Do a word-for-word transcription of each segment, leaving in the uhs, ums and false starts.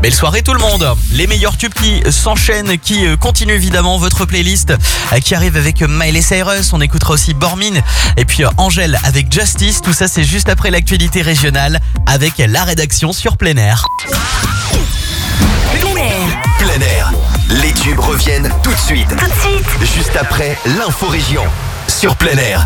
Belle soirée tout le monde. Les meilleurs tubes qui s'enchaînent, qui continuent évidemment votre playlist qui arrive avec Miley Cyrus. On écoutera aussi Bormin et puis Angèle avec Justice. Tout ça c'est juste après l'actualité régionale avec la rédaction sur Plein Air. Plein Air. Plein Air. Les tubes reviennent tout de suite. Tout de suite. Juste après l'info région sur Plein Air.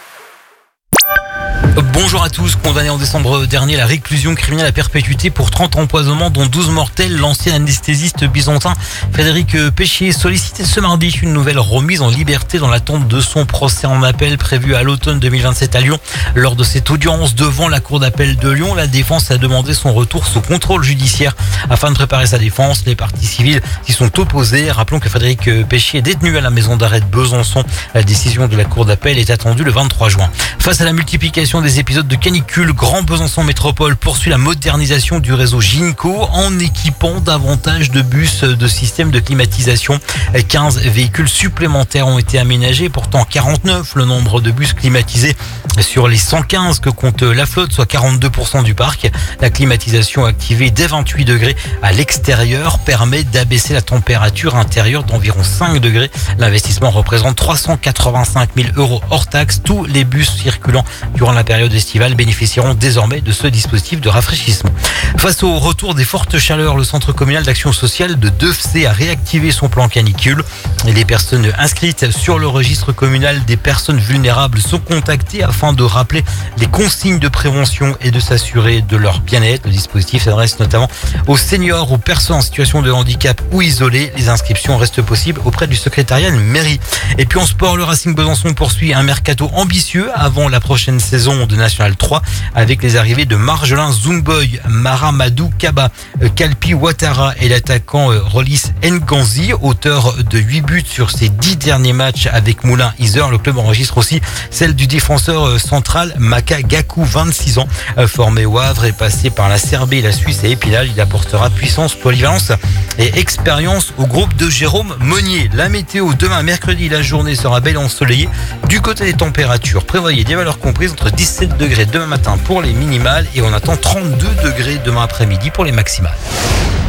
Bonjour à tous. Condamné en décembre dernier à la réclusion criminelle à perpétuité pour trente empoisonnements dont douze mortels, l'ancien anesthésiste byzantin Frédéric Péchier sollicitait ce mardi une nouvelle remise en liberté dans l'attente de son procès en appel prévu à l'automne deux mille vingt-sept à Lyon. Lors de cette audience devant la cour d'appel de Lyon, la défense a demandé son retour sous contrôle judiciaire. Afin de préparer sa défense, les parties civiles s'y sont opposées. Rappelons que Frédéric Péchier est détenu à la maison d'arrêt de Besançon. La décision de la cour d'appel est attendue le vingt-trois juin. Face à la multiplication des épisodes de canicule, Grand Besançon Métropole poursuit la modernisation du réseau Ginko en équipant davantage de bus de système de climatisation. quinze véhicules supplémentaires ont été aménagés, pourtant quarante-neuf le nombre de bus climatisés sur les cent quinze que compte la flotte, soit quarante-deux pour cent du parc. La climatisation activée dès vingt-huit degrés à l'extérieur permet d'abaisser la température intérieure d'environ cinq degrés. L'investissement représente trois cent quatre-vingt-cinq mille euros hors taxe. Tous les bus circulant durant la période estivale bénéficieront désormais de ce dispositif de rafraîchissement. Face au retour des fortes chaleurs, le Centre communal d'action sociale de Devcé a réactivé son plan canicule. Les personnes inscrites sur le registre communal des personnes vulnérables sont contactées afin de rappeler les consignes de prévention et de s'assurer de leur bien-être. Le dispositif s'adresse notamment aux seniors, aux personnes en situation de handicap ou isolées. Les inscriptions restent possibles auprès du secrétariat de mairie. Et puis en sport, le Racing Besançon poursuit un mercato ambitieux avant la prochaine saison de National trois avec les arrivées de Marjolin Zumboy, Maramadou Kaba, Kalpi Ouattara et l'attaquant Rolis Nganzi, auteur de huit buts sur ses dix derniers matchs avec Moulin Iser. Le club enregistre aussi celle du défenseur central Maka Gakou, vingt-six ans, formé au Havre et passé par la Serbie, la Suisse et Épinal. Il apportera puissance, polyvalence et expérience au groupe de Jérôme Monnier. La météo demain mercredi, la journée sera belle ensoleillée. Du côté des températures, prévoyez des valeurs comprises entre dix-sept degrés demain matin pour les minimales et on attend trente-deux degrés demain après-midi pour les maximales.